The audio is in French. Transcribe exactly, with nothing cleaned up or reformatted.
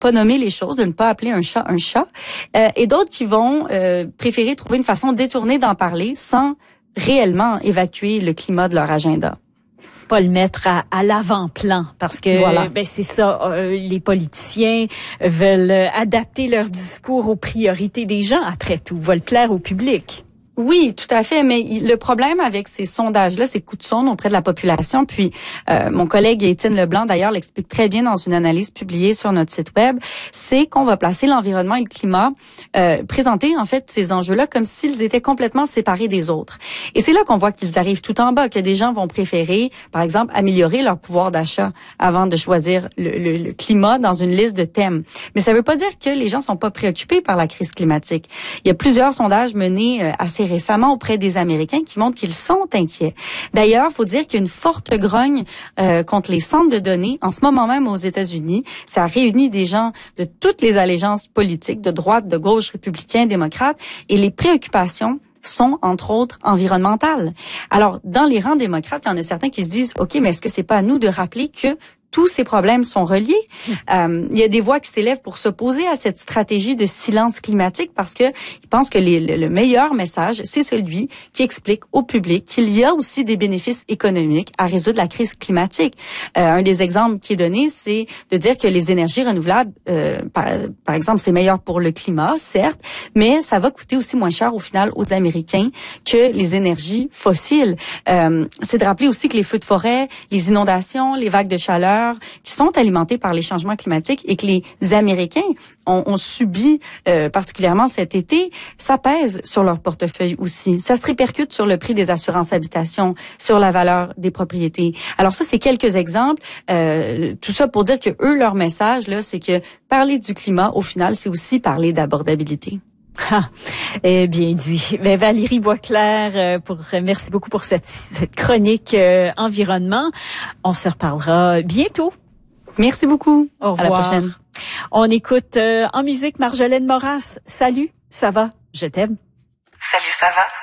pas nommer les choses, de ne pas appeler un chat un chat, euh, et d'autres qui vont euh, préférer trouver une façon détournée d'en parler sans réellement évacuer le climat de leur agenda. Pas le mettre à, à l'avant-plan parce que voilà. ben c'est ça, euh, les politiciens veulent adapter leur discours aux priorités des gens, après tout, veulent plaire au public. Oui, tout à fait, mais le problème avec ces sondages-là, ces coups de sonde auprès de la population, puis euh, mon collègue Étienne Leblanc, d'ailleurs, l'explique très bien dans une analyse publiée sur notre site web, c'est qu'on va placer l'environnement et le climat, euh, présenter en fait ces enjeux-là comme s'ils étaient complètement séparés des autres. Et c'est là qu'on voit qu'ils arrivent tout en bas, que des gens vont préférer, par exemple, améliorer leur pouvoir d'achat avant de choisir le, le, le climat dans une liste de thèmes. Mais ça ne veut pas dire que les gens sont pas préoccupés par la crise climatique. Il y a plusieurs sondages menés euh, assez récemment auprès des Américains qui montrent qu'ils sont inquiets. D'ailleurs, il faut dire qu'il y a une forte grogne euh, contre les centres de données. En ce moment même aux États-Unis, ça réunit des gens de toutes les allégeances politiques, de droite, de gauche, républicains, démocrates, et les préoccupations sont, entre autres, environnementales. Alors, dans les rangs démocrates, il y en a certains qui se disent, OK, mais est-ce que c'est pas à nous de rappeler que tous ces problèmes sont reliés? Euh, il y a des voix qui s'élèvent pour s'opposer à cette stratégie de silence climatique parce que ils pensent que les, le, le meilleur message, c'est celui qui explique au public qu'il y a aussi des bénéfices économiques à résoudre la crise climatique. Euh, un des exemples qui est donné, c'est de dire que les énergies renouvelables, euh, par, par exemple, c'est meilleur pour le climat, certes, mais ça va coûter aussi moins cher au final aux Américains que les énergies fossiles. Euh, c'est de rappeler aussi que les feux de forêt, les inondations, les vagues de chaleur, qui sont alimentés par les changements climatiques et que les Américains ont, ont subi euh, particulièrement cet été, ça pèse sur leur portefeuille aussi. Ça se répercute sur le prix des assurances habitation, sur la valeur des propriétés. Alors ça, c'est quelques exemples. Euh, tout ça pour dire que eux, leur message, là, c'est que parler du climat, au final, c'est aussi parler d'abordabilité. Ah, eh bien dit. Ben, Valérie Boisclair, euh, pour, merci beaucoup pour cette, cette chronique euh, environnement. On se reparlera bientôt. Merci beaucoup. Au revoir. À la prochaine. On écoute euh, en musique Marjolaine Moras. Salut, ça va? Je t'aime. Salut, ça va?